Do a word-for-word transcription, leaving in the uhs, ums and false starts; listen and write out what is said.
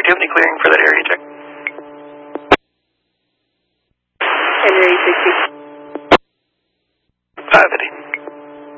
you have any clearing for that area check? Henry sixty.